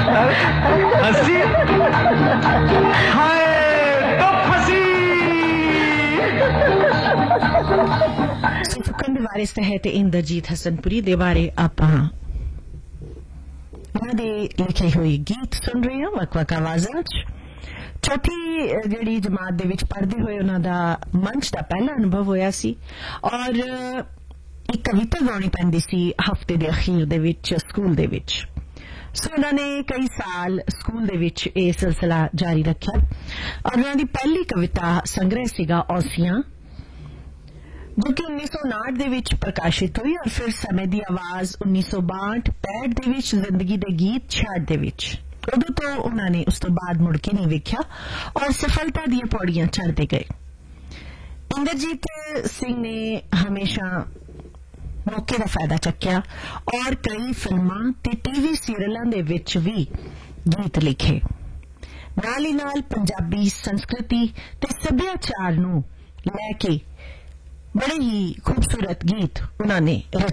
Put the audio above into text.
हंसी हाय तो फंसी। फुकन दे वारिस तहत इंद्रजीत हसनपुरी दे बारे आपां उन्हां दे लिखे हुए गीत सुन रहे हैं वक-वक आवाज़ां च। चौथी जिहड़ी जमात दे विच पढ़दे होए उन्हां दा मंच दा पहला अनुभव होया सी और एक कविता गाउणी पैंदी सी हफ्ते दे अखीर दे विच स्कूल दे विच। सो उन्होंने कई साल स्कूल दे विच ये सिलसिला जारी रखा और उन्होंने दी पहली कविता संग्रह सीगा औसियां जो कि 1959 दे विच प्रकाशित हुई और फिर समय दी आवाज 1962 दे विच जिंदगी दे गीत 66 दे विच। उदों तो उन्होंने उस तो बाद मुड़ के नहीं वेख्या और सफलता दी पौड़ियां चढ़ते गए। इंद्रजीत सिंह ने हमेशा मौके का फायदा चक्या और कई फिल्मां ते टीवी सीरियलां दे विच भी गीत लिखे। नाल ही नाल पंजाबी संस्कृति ते सभ्याचार नूं लैके बड़े ही खूबसूरत गीत उन्होंने